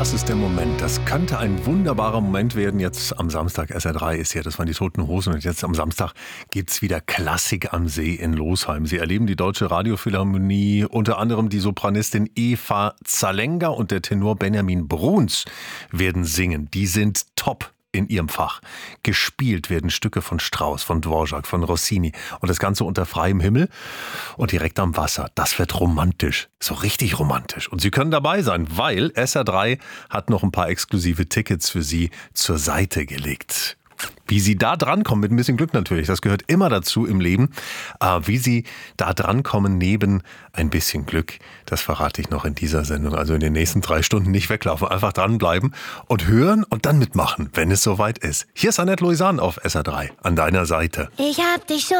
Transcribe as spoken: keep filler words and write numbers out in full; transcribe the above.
Das ist der Moment. Das könnte ein wunderbarer Moment werden. Jetzt am Samstag, S R drei ist ja, das waren die Toten Hosen. Und jetzt am Samstag gibt's wieder Klassik am See in Losheim. Sie erleben die Deutsche Radiophilharmonie, unter anderem die Sopranistin Eva Zalenga und der Tenor Benjamin Bruns werden singen. Die sind top in ihrem Fach. Gespielt werden Stücke von Strauss, von Dvorak, von Rossini und das Ganze unter freiem Himmel und direkt am Wasser. Das wird romantisch, so richtig romantisch. Und Sie können dabei sein, weil S R drei hat noch ein paar exklusive Tickets für Sie zur Seite gelegt. Wie Sie da drankommen, mit ein bisschen Glück natürlich, das gehört immer dazu im Leben. Äh, wie Sie da drankommen neben ein bisschen Glück, das verrate ich noch in dieser Sendung. Also in den nächsten drei Stunden nicht weglaufen, einfach dranbleiben und hören und dann mitmachen, wenn es soweit ist. Hier ist Annette Louisan auf S R drei, an deiner Seite. Ich hab dich so